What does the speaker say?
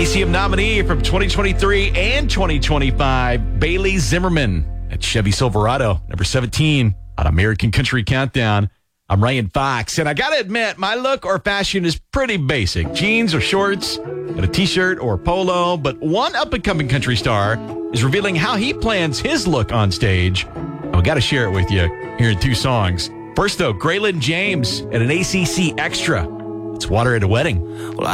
ACM nominee from 2023 and 2025, Bailey Zimmerman at Chevy Silverado, number 17 on American Country Countdown. I'm Ryan Fox, and I gotta admit, my look or fashion is pretty basic. Jeans or shorts, and a t-shirt or polo, but one up-and-coming country star is revealing how he plans his look on stage. And we gotta share it with you here in two songs. First, though, Graylin James at an ACC Extra. It's Water at a Wedding. Well,